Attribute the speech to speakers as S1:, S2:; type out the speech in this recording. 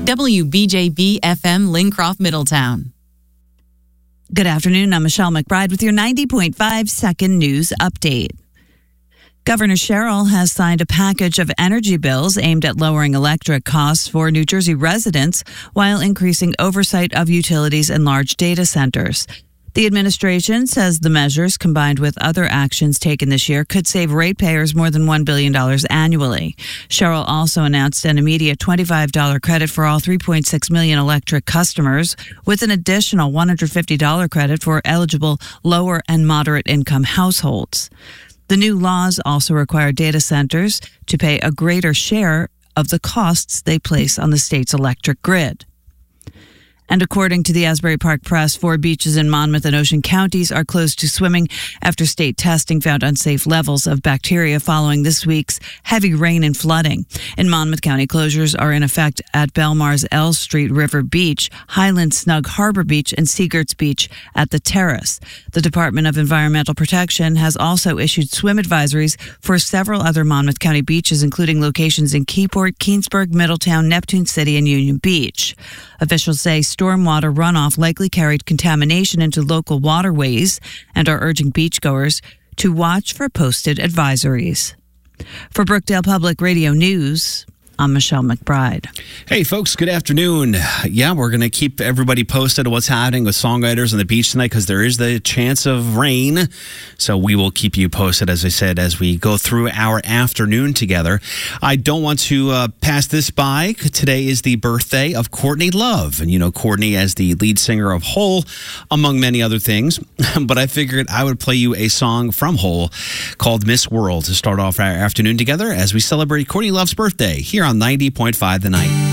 S1: WBJB FM Lincroft, Middletown.
S2: Good afternoon. I'm Michelle McBride with your 90.5 second news update. Governor Sherrill has signed a package of energy bills aimed at lowering electric costs for New Jersey residents while increasing oversight of utilities and large data centers. The administration says the measures, combined with other actions taken this year, could save ratepayers more than $1 billion annually. Sherrill also announced an immediate $25 credit for all 3.6 million electric customers, with an additional $150 credit for eligible lower and moderate income households. The new laws also require data centers to pay a greater share of the costs they place on the state's electric grid. And according to the Asbury Park Press, 4 beaches in Monmouth and Ocean counties are closed to swimming after state testing found unsafe levels of bacteria following this week's heavy rain and flooding. In Monmouth County, closures are in effect at Belmar's L Street River Beach, Highland Snug Harbor Beach, and Seagerts Beach at the Terrace. The Department of Environmental Protection has also issued swim advisories for several other Monmouth County beaches, including locations in Keyport, Keensburg, Middletown, Neptune City, and Union Beach. Officials say stormwater runoff likely carried contamination into local waterways and are urging beachgoers to watch for posted advisories. For Brookdale Public Radio News, I'm Michelle McBride.
S3: Hey, folks, good afternoon. Yeah, we're going to keep everybody posted on what's happening with songwriters on the beach tonight because there is the chance of rain. So we will keep you posted, as I said, as we go through our afternoon together. I don't want to pass this by. Today is the birthday of Courtney Love. And you know Courtney as the lead singer of Hole, among many other things. But I figured I would play you a song from Hole called Miss World to start off our afternoon together as we celebrate Courtney Love's birthday here on 90.5 The Night.